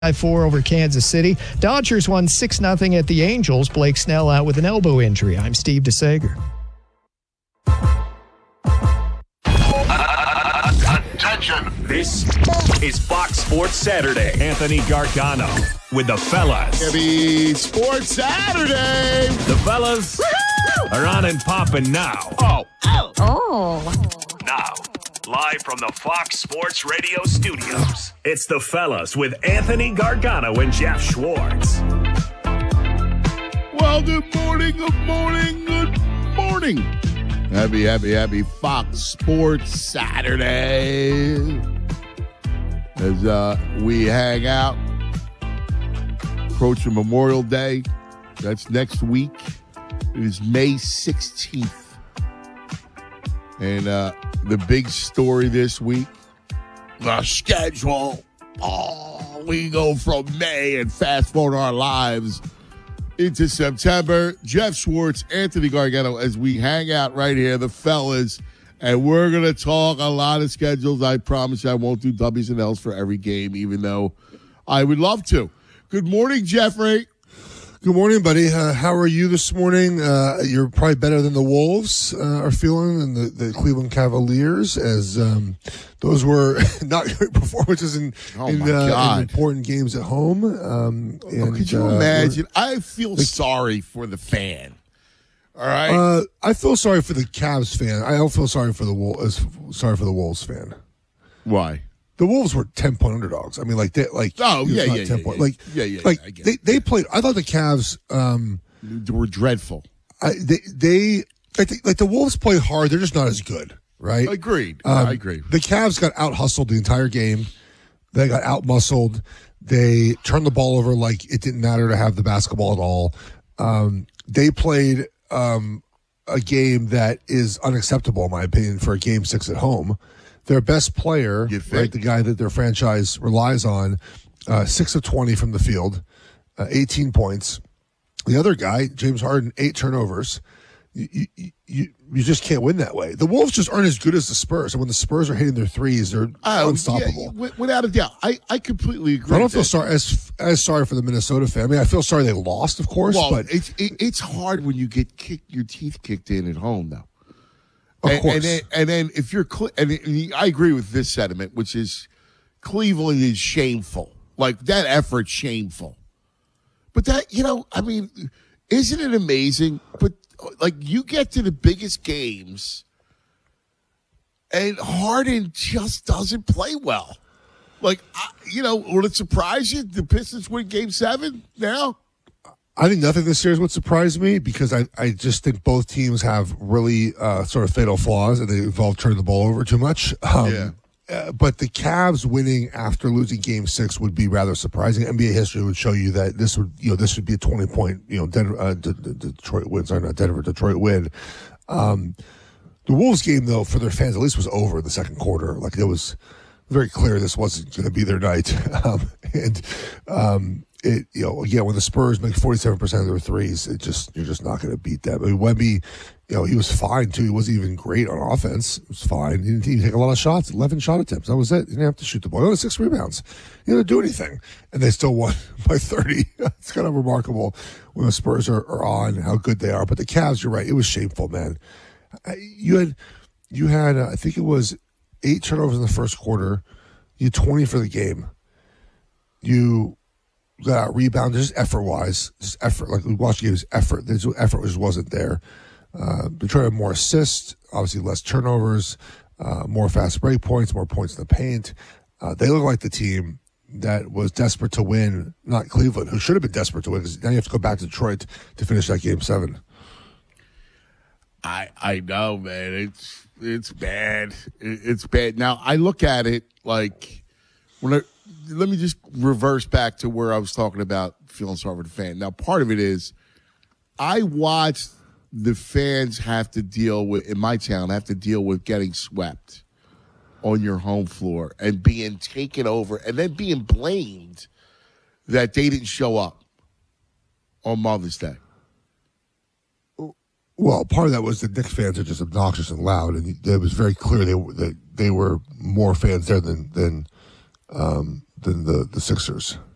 5-4 over Kansas City. Dodgers won 6-0 at the Angels. Blake Snell out with an elbow injury. I'm Steve DeSager. Attention. This is Fox Sports Saturday. Anthony Gargano with the fellas. Happy Sports Saturday. The fellas are on and popping now. Now, live from the Fox Sports Radio studios, it's the fellas with Anthony Gargano and Jeff Schwartz. Well, good morning, good morning, good morning. Happy Fox Sports Saturday. As we hang out, approaching Memorial Day. That's next week. It is May 16th. And the big story this week, the schedule. Oh, we go from May and fast forward our lives into September. Jeff Schwartz, Anthony Gargano, as we hang out right here, the fellas, and we're going to talk a lot of schedules. I promise you I won't do W's and L's for every game, even though I would love to. Good morning, Jeffrey. Good morning, buddy. How are you this morning? You're probably better than the Wolves are feeling and the Cleveland Cavaliers, as those were not great performances in important games at home. Could you imagine? I feel sorry for the fan. All right. I feel sorry for the Cavs fan. I don't feel sorry for the Wolves fan. Why? The Wolves were 10-point underdogs. I mean, they played. I thought the Cavs were dreadful. I think the Wolves play hard. They're just not as good, right? Agreed. I agree. The Cavs got out hustled the entire game. They got out muscled. They turned the ball over like it didn't matter to have the basketball at all. They played a game that is unacceptable, in my opinion, for a Game 6 at home. Their best player, right, the guy that their franchise relies on, 6 of 20 from the field, 18 points. The other guy, James Harden, 8 turnovers. You just can't win that way. The Wolves just aren't as good as the Spurs, and when the Spurs are hitting their threes, they're unstoppable. Yeah, without a doubt, I completely agree. I don't feel sorry as sorry for the Minnesota fan. I mean, I feel sorry they lost, of course, but it's hard when you get your teeth kicked in at home, though. Of course. And then if you're I agree with this sentiment, which is Cleveland is shameful. Like, that effort's shameful. But that, I mean, isn't it amazing? But, you get to the biggest games, and Harden just doesn't play well. Will it surprise you? The Pistons win Game 7 now? I think nothing this series would surprise me, because I just think both teams have really sort of fatal flaws, and they involve turning the ball over too much. But the Cavs winning after losing Game 6 would be rather surprising. NBA history would show you that this would be a 20-point Detroit win. Sorry, not Denver, Detroit win. The Wolves game, though, for their fans at least was over in the second quarter. Like, it was very clear this wasn't going to be their night. Again, when the Spurs make 47% of their threes, you're just not going to beat them. I mean, Wemby, he was fine too. He wasn't even great on offense. It was fine. He didn't even take a lot of shots. 11 shot attempts. That was it. He didn't have to shoot the ball. He only had 6 rebounds. He didn't do anything, and they still won by 30. It's kind of remarkable when the Spurs are on how good they are. But the Cavs, you're right. It was shameful, man. You had I think it was 8 turnovers in the first quarter. You had 20 for the game. You got out rebounded, just effort-wise. Just effort. Like, we watched the game's effort. The effort just wasn't there. Detroit had more assists, obviously less turnovers, more fast break points, more points in the paint. They look like the team that was desperate to win, not Cleveland, who should have been desperate to win, because now you have to go back to Detroit to finish that Game 7. I know, man. It's bad. It's bad. Now, I look at it like, let me just reverse back to where I was talking about feeling sorry for the fan. Now, part of it is I watched the fans in my town have to deal with getting swept on your home floor and being taken over and then being blamed that they didn't show up on Mother's Day. Well, part of that was the Knicks fans are just obnoxious and loud, and it was very clear they were more fans there than the Sixers.